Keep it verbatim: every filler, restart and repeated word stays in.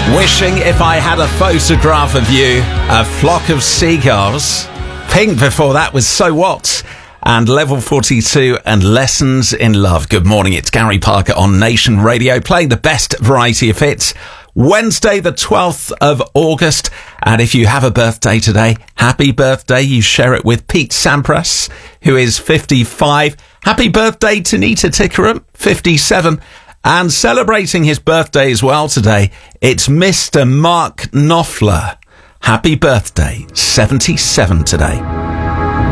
Wishing if I had a photograph of you, a flock of seagulls. Pink before that was So What? And Level forty-two and Lessons in Love. Good morning, it's Gary Parker on Nation Radio, playing the best variety of hits. Wednesday, the twelfth of August. And if you have a birthday today, happy birthday. You share it with Pete Sampras, who is fifty-five. Happy birthday to Nita Tickerham, fifty-seven. And celebrating his birthday as well today, it's Mister Mark Knopfler. Happy birthday, seventy-seven today.